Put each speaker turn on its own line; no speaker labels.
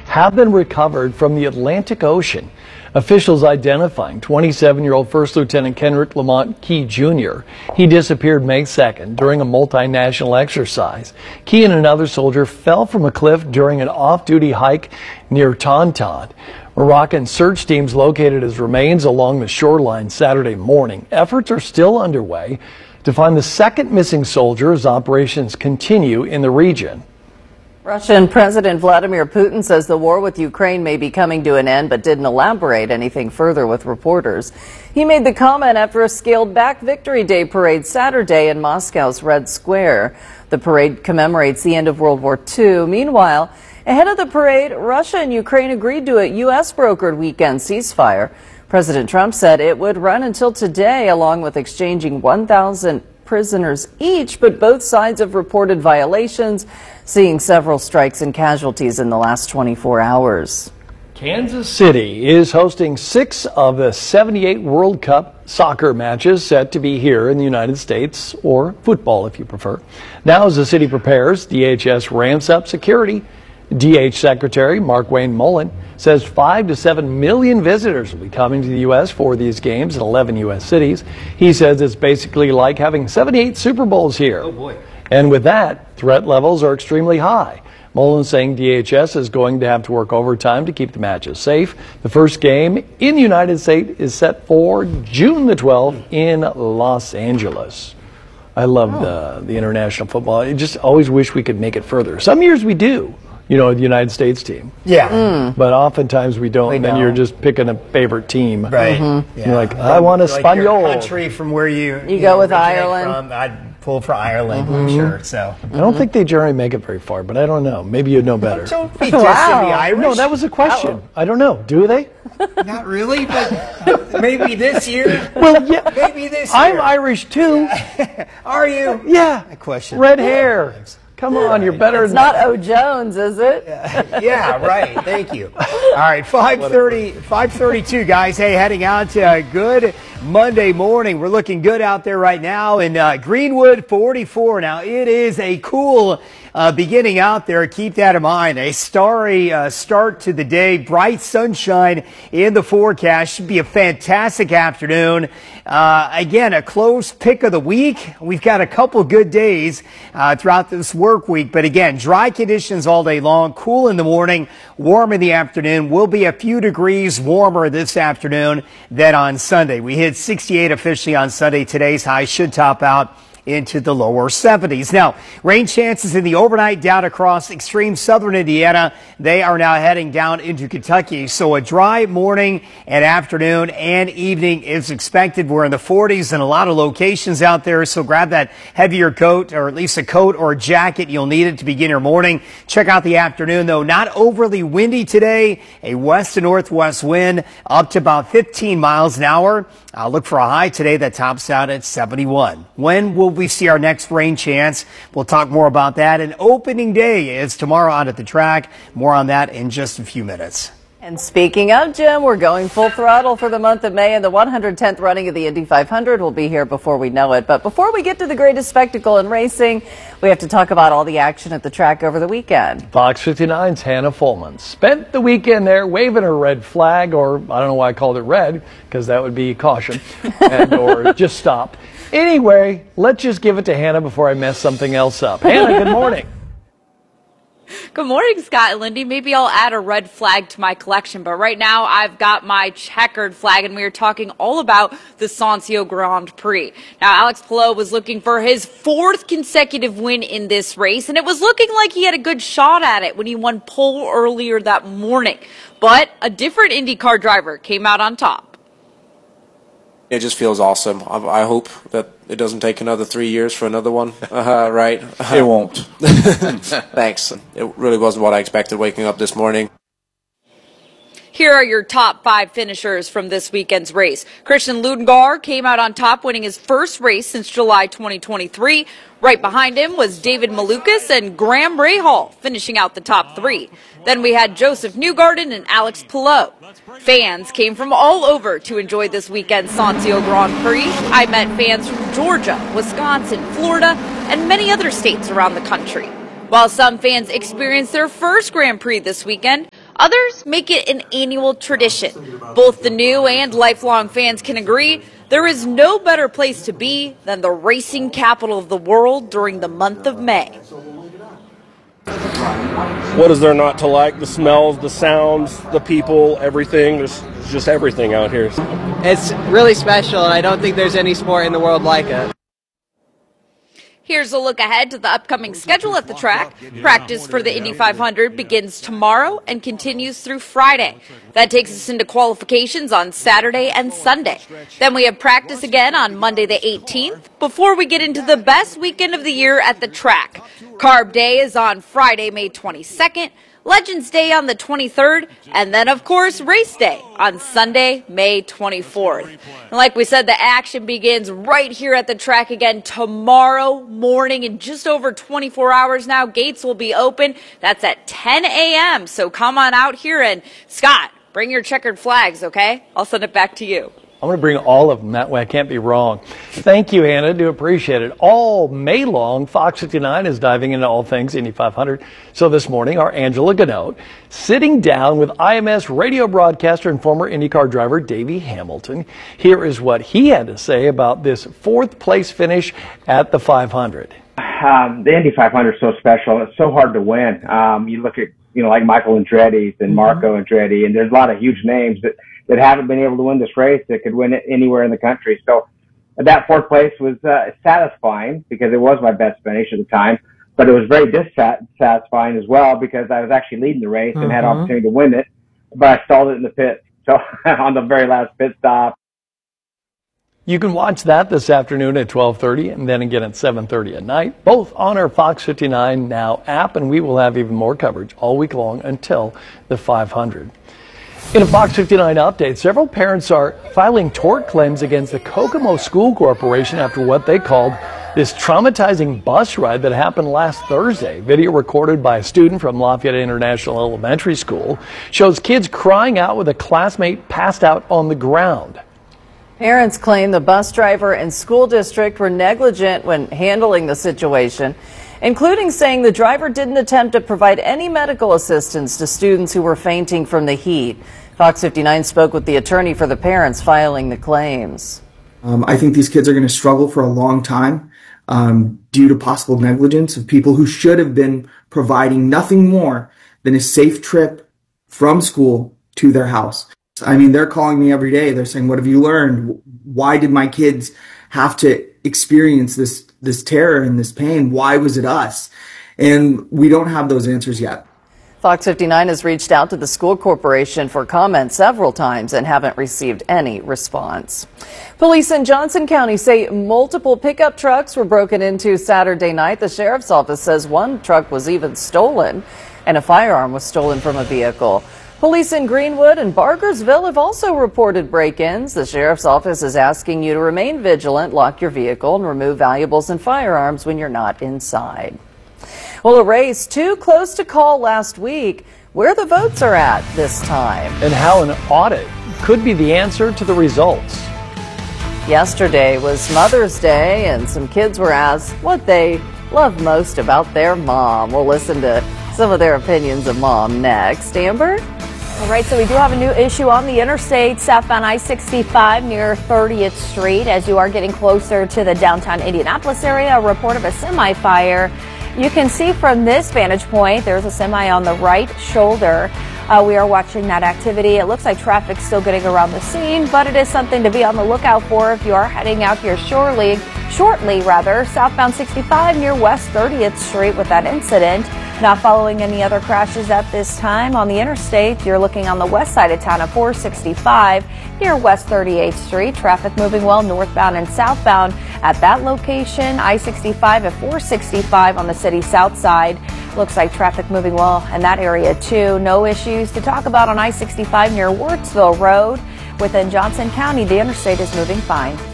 have been recovered from the Atlantic Ocean. Officials identifying 27-year-old First Lieutenant Kendrick Lamont Key Jr. He disappeared May 2nd during a multinational exercise. Key and another soldier fell from a cliff during an off-duty hike near Tauntaun. Moroccan search teams located his remains along the shoreline Saturday morning. Efforts are still underway to find the second missing soldier as operations continue in the region.
Russian President Vladimir Putin says the war with Ukraine may be coming to an end, but didn't elaborate anything further with reporters. He made the comment after a scaled-back Victory Day parade Saturday in Moscow's Red Square. The parade commemorates the end of World War II. Meanwhile, ahead of the parade, Russia and Ukraine agreed to a U.S.-brokered weekend ceasefire. President Trump said it would run until today, along with exchanging 1,000 prisoners each, but both sides have reported violations, seeing several strikes and casualties in the last 24 hours.
Kansas City is hosting 6 of the 78 World Cup soccer matches set to be here in the United States, or football if you prefer. Now, as the city prepares, DHS ramps up security. DH Secretary Markwayne Mullin says 5 to 7 million visitors will be coming to the U.S. for these games in 11 U.S. cities. He says it's basically like having 78 Super Bowls here.
Oh boy.
And with that, threat levels are extremely high. Mullin saying DHS is going to have to work overtime to keep the matches safe. The first game in the United States is set for June the 12th in Los Angeles. I love the international football. I just always wish we could make it further. Some years we do. You know, the United States team.
Yeah.
But oftentimes we don't, and then you're just picking a favorite team.
Right. Yeah.
You're like, I want Espanol.
Like country from where you
go with Ireland.
From, I'd pull for Ireland, I'm sure. So
I don't think they generally make it very far, but I don't know. Maybe you'd know better.
Don't be dissing the Irish.
No, that was a question. I don't know. Do they?
Not really, but maybe this year.
Well, yeah.
Maybe this year.
I'm Irish too.
Are you?
Yeah.
I question.
Red hair. Come on, you're better
It's
than
not O. Jones, is it?
Yeah, right. Thank you. All right, 5:32, guys. Hey, heading out to a good Monday morning. We're looking good out there right now in Greenwood, 44. Now, it is a cool beginning out there. Keep that in mind. A starry start to the day. Bright sunshine in the forecast. Should be a fantastic afternoon. Again, a close pick of the week. We've got a couple good days throughout this work week. But again, dry conditions all day long. Cool in the morning, warm in the afternoon. Will be a few degrees warmer this afternoon than on Sunday. We hit 68 officially on Sunday. Today's high should top out into the lower 70s. Now, rain chances in the overnight down across extreme southern Indiana. They are now heading down into Kentucky. So a dry morning and afternoon and evening is expected. We're in the 40s in a lot of locations out there. So grab that heavier coat, or at least a coat or a jacket. You'll need it to begin your morning. Check out the afternoon, though. Not overly windy today. A west to northwest wind up to about 15 miles an hour. I'll look for a high today that tops out at 71. When will we see our next rain chance? We'll talk more about that. And opening day is tomorrow out at the track. More on that in just a few minutes.
And speaking of, Jim, we're going full throttle for the month of May, and the 110th running of the Indy 500 will be here before we know it. But before we get to the greatest spectacle in racing, we have to talk about all the action at the track over the weekend.
Fox 59's Hannah Fullman spent the weekend there waving her red flag, or I don't know why I called it red, because that would be caution, or just stop. Anyway, let's just give it to Hannah before I mess something else up. Hannah, good morning.
Good morning, Scott and Lindy. Maybe I'll add a red flag to my collection, but right now I've got my checkered flag, and we are talking all about the Sancio Grand Prix. Now, Alex Palou was looking for his 4th consecutive win in this race, and it was looking like he had a good shot at it when he won pole earlier that morning. But a different IndyCar driver came out on top.
It just feels awesome. I hope that it doesn't take another 3 years for another one, right?
It won't.
Thanks. It really wasn't what I expected waking up this morning.
Here are your top 5 finishers from this weekend's race. Christian Lundgaard came out on top, winning his first race since July 2023. Right behind him was David Malukas and Graham Rahal, finishing out the top 3. Then we had Joseph Newgarden and Alex Palou. Fans came from all over to enjoy this weekend's Sancio Grand Prix. I met fans from Georgia, Wisconsin, Florida, and many other states around the country. While some fans experienced their first Grand Prix this weekend, Others make it an annual tradition. Both the new and lifelong fans can agree there is no better place to be than the racing capital of the world during the month of May.
What is there not to like? The smells, the sounds, the people, everything. There's just everything out here.
It's really special, and I don't think there's any sport in the world like it.
Here's a look ahead to the upcoming schedule at the track. Practice for the Indy 500 begins tomorrow and continues through Friday. That takes us into qualifications on Saturday and Sunday. Then we have practice again on Monday the 18th before we get into the best weekend of the year at the track. Carb Day is on Friday, May 22nd. Legends Day on the 23rd, and then, of course, Race Day on Sunday, May 24th. And like we said, the action begins right here at the track again tomorrow morning. In just over 24 hours now, gates will be open. That's at 10 a.m., so come on out here. And, Scott, bring your checkered flags, okay? I'll send it back to you.
I'm going to bring all of them. That way I can't be wrong. Thank you, Hannah. Do appreciate it. All May long, Fox 59 is diving into all things Indy 500. So this morning, our Angela Ganote sitting down with IMS radio broadcaster and former IndyCar driver Davey Hamilton. Here is what he had to say about this fourth place finish at the 500.
The Indy 500 is so special. It's so hard to win. You look at, like Michael Andretti and Marco Andretti, and there's a lot of huge names that haven't been able to win this race that could win it anywhere in the country. So that fourth place was satisfying because it was my best finish at the time, but it was very dissatisfying as well because I was actually leading the race and had opportunity to win it, but I stalled it in the pit. So on the very last pit stop.
You can watch that this afternoon at 12:30 and then again at 7:30 at night, both on our Fox 59 Now app, and we will have even more coverage all week long until the 500. In a Fox 59 update, several parents are filing tort claims against the Kokomo School Corporation after what they called this traumatizing bus ride that happened last Thursday. Video recorded by a student from Lafayette International Elementary School shows kids crying out with a classmate passed out on the ground.
Parents claim the bus driver and school district were negligent when handling the situation, including saying the driver didn't attempt to provide any medical assistance to students who were fainting from the heat. Fox 59 spoke with the attorney for the parents filing the claims.
I think these kids are going to struggle for a long time due to possible negligence of people who should have been providing nothing more than a safe trip from school to their house. I mean, they're calling me every day. They're saying, what have you learned? Why did my kids have to experience this terror and this pain? Why was it us? And we don't have those answers yet.
Fox 59 has reached out to the school corporation for comment several times and haven't received any response. Police in Johnson County say multiple pickup trucks were broken into Saturday night. The sheriff's office says one truck was even stolen and a firearm was stolen from a vehicle. Police in Greenwood and Bargersville have also reported break-ins. The sheriff's office is asking you to remain vigilant, lock your vehicle, and remove valuables and firearms when you're not inside. Well, a race too close to call last week, where the votes are at this time.
And how an audit could be the answer to the results.
Yesterday was Mother's Day, and some kids were asked what they love most about their mom. We'll listen to some of their opinions of mom next. Amber?
All right, so we do have a new issue on the interstate, southbound I-65 near 30th Street. As you are getting closer to the downtown Indianapolis area, a report of a semi-fire. You can see from this vantage point, there's a semi on the right shoulder. We are watching that activity. It looks like traffic's still getting around the scene, but it is something to be on the lookout for if you are heading out here shortly, southbound 65 near West 30th Street with that incident. Not following any other crashes at this time on the interstate. You're looking on the west side of town at 465 near West 38th Street. Traffic moving well northbound and southbound at that location. I-65 at 465 on the city's south side. Looks like traffic moving well in that area too. No issues to talk about on I-65 near Wirtsville Road. Within Johnson County, the interstate is moving fine.